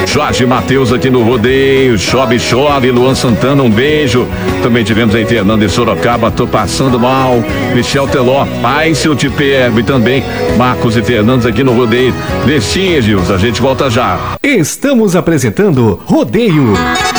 Jorge Matheus aqui no rodeio, chove, Luan Santana, um beijo. Também tivemos aí Fernando de Sorocaba, tô passando mal. Michel Teló, pai, se eu te pego. E também Marcos e Fernandes aqui no rodeio. Vestinha, Gilson, a gente volta já. Estamos apresentando Rodeio.